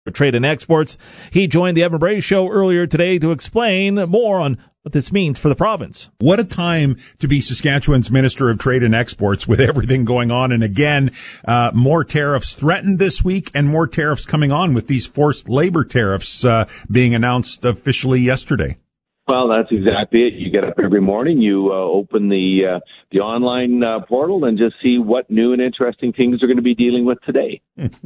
Trade and Exports. He joined the Evan Bray Show earlier today to explain more on what this means for the province. What a time to be Saskatchewan's Minister of Trade and Exports with everything going on. And again, more tariffs threatened this week and more tariffs coming on with these forced labor tariffs being announced officially yesterday. Well, that's exactly it. You get up every morning, you open the online portal and just see what new and interesting things are going to be dealing with today.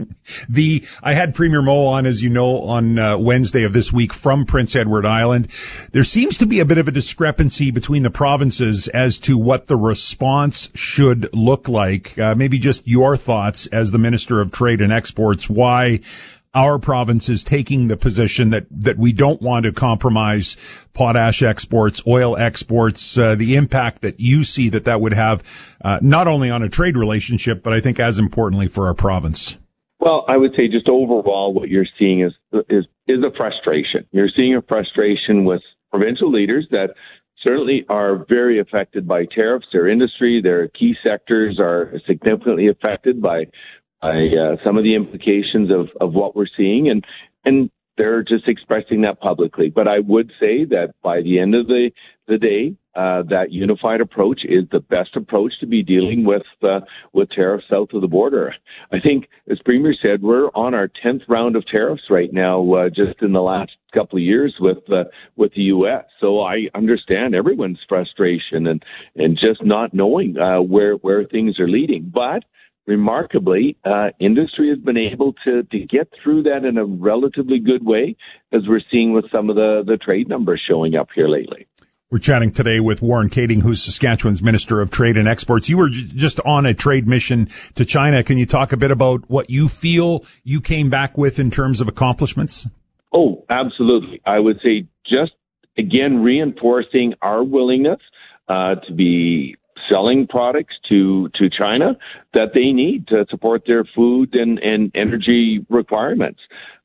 I had Premier Moe on, as you know, on Wednesday of this week from Prince Edward Island. There seems to be a bit of a discrepancy between the provinces as to what the response should look like. Maybe just your thoughts as the Minister of Trade and Exports, why our province is taking the position that we don't want to compromise potash exports, oil exports, the impact that you see that would have, not only on a trade relationship, but I think as importantly for our province. Well, I would say just overall what you're seeing is a frustration. You're seeing a frustration with provincial leaders that certainly are very affected by tariffs. Their industry, their key sectors are significantly affected by some of the implications of what we're seeing, and they're just expressing that publicly. But I would say that by the end of the day, that unified approach is the best approach to be dealing with tariffs south of the border. I think, as Premier said, we're on our 10th round of tariffs right now, just in the last couple of years with the U.S. So I understand everyone's frustration and just not knowing where things are leading. But remarkably, industry has been able to get through that in a relatively good way, as we're seeing with some of the trade numbers showing up here lately. We're chatting today with Warren Kaeding, who's Saskatchewan's Minister of Trade and Exports. You were just on a trade mission to China. Can you talk a bit about what you feel you came back with in terms of accomplishments? Oh, absolutely. I would say just, again, reinforcing our willingness to be selling products to China that they need to support their food and energy requirements.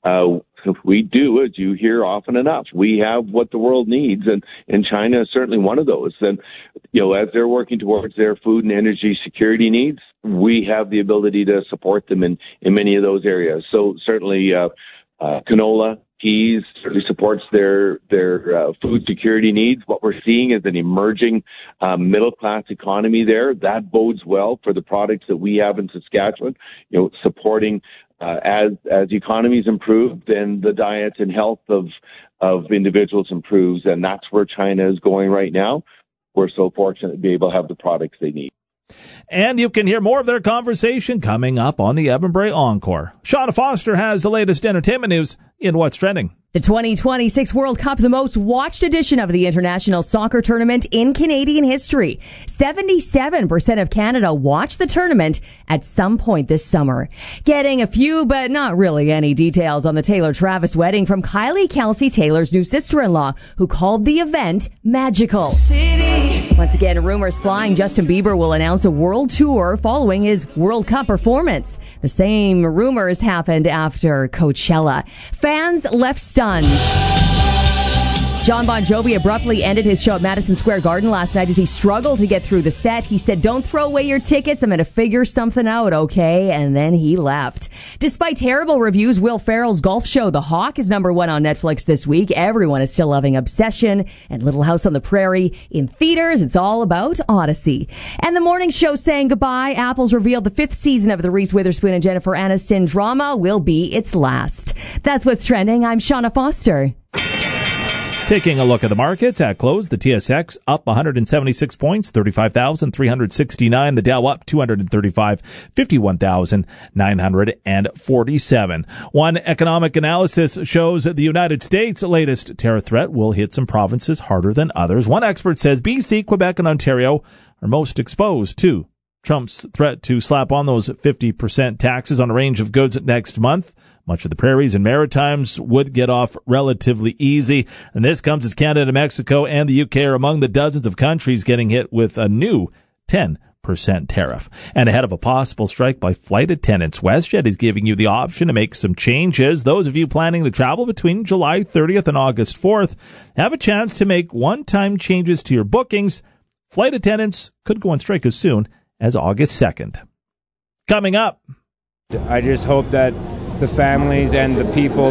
We do, as you hear often enough, we have what the world needs, and China is certainly one of those. And, as they're working towards their food and energy security needs, we have the ability to support them in many of those areas. So certainly canola, peas certainly supports their food security needs. What we're seeing is an emerging middle-class economy there. That bodes well for the products that we have in Saskatchewan, supporting as economies improve, then the diet and health of individuals improves, and that's where China is going right now. We're so fortunate to be able to have the products they need. And you can hear more of their conversation coming up on the Evan Bray Encore. Shauna Foster has the latest entertainment news in What's Trending. The 2026 World Cup, the most watched edition of the international soccer tournament in Canadian history. 77% of Canada watched the tournament at some point this summer. Getting a few, but not really any details on the Taylor-Travis wedding from Kylie Kelsey Taylor's new sister-in-law, who called the event magical. Once again, rumors flying Justin Bieber will announce a world tour following his World Cup performance. The same rumors happened after Coachella. Fans left stunned. Jon Bon Jovi abruptly ended his show at Madison Square Garden last night as he struggled to get through the set. He said, "Don't throw away your tickets. I'm going to figure something out, okay?" And then he left. Despite terrible reviews, Will Ferrell's golf show, The Hawk, is #1 on Netflix this week. Everyone is still loving Obsession and Little House on the Prairie. In theaters, it's all about Odyssey. And the morning show saying goodbye. Apple's revealed the 5th season of the Reese Witherspoon and Jennifer Aniston drama will be its last. That's what's trending. I'm Shauna Foster. Taking a look at the markets at close, the TSX up 176 points, 35,369. The Dow up 235, 51,947. One economic analysis shows that the United States' latest tariff threat will hit some provinces harder than others. One expert says BC, Quebec, and Ontario are most exposed to Trump's threat to slap on those 50% taxes on a range of goods next month. Much of the prairies and Maritimes would get off relatively easy. And this comes as Canada, Mexico, and the UK are among the dozens of countries getting hit with a new 10% tariff. And ahead of a possible strike by flight attendants, WestJet is giving you the option to make some changes. Those of you planning to travel between July 30th and August 4th have a chance to make one-time changes to your bookings. Flight attendants could go on strike as soon as August 2nd. Coming up, I just hope that the families and the people